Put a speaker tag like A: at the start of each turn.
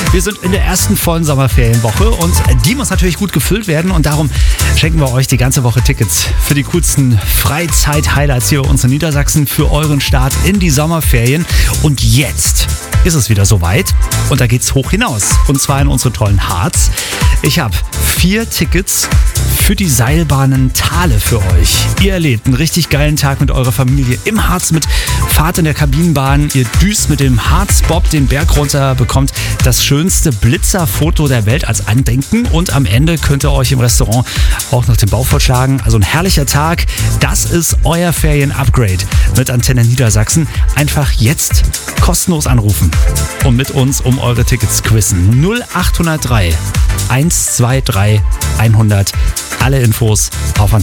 A: Wir sind in der ersten vollen Sommerferienwoche und die muss natürlich gut gefüllt werden und darum schenken wir euch die ganze Woche Tickets für die coolsten Freizeit-Highlights hier bei uns in Niedersachsen für euren Start in die Sommerferien. Und jetzt ist es wieder soweit und da geht's hoch hinaus und zwar in unsere tollen Harz. Ich habe 4 Tickets für die Seilbahnen Thale für euch. Ihr erlebt einen richtig geilen Tag mit eurer Familie im Harz mit Fahrt in der Kabinenbahn. Ihr düst mit dem Harzbob den Berg runter, bekommt das schönste Blitzerfoto der Welt als Andenken und am Ende könnt ihr euch im Restaurant auch noch den Bauch vollschlagen. Also ein herrlicher Tag. Das ist euer Ferien-Upgrade mit Antenne Niedersachsen. Einfach jetzt kostenlos anrufen und mit uns um eure Tickets quizzen. 0803 123 100. Alle Infos auf